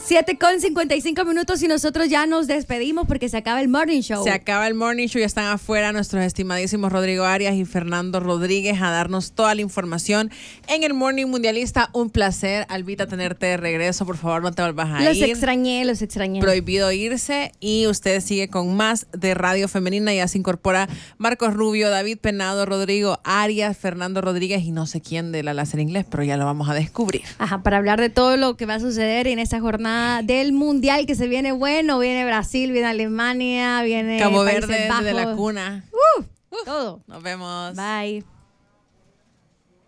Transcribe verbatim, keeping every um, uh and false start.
siete con cincuenta y cinco minutos y nosotros ya nos despedimos porque se acaba el Morning Show. Se acaba el Morning Show, ya están afuera nuestros estimadísimos Rodrigo Arias y Fernando Rodríguez a darnos toda la información en el Morning Mundialista. Un placer, Albita, tenerte de regreso. Por favor, no te vuelvas a los ir. Los extrañé, los extrañé. Prohibido irse. Y usted sigue con más de Radio Femenina. Ya se incorpora Marcos Rubio, David Penado, Rodrigo Arias, Fernando Rodríguez y no sé quién de la Láser Inglés, pero ya lo vamos a descubrir. Ajá, para hablar de todo lo que va a suceder en esta jornada del Mundial que se viene bueno. Viene Brasil, viene Alemania, viene Cabo Países Verde Bajos. de la cuna. Uh, uh, todo. Nos vemos. Bye.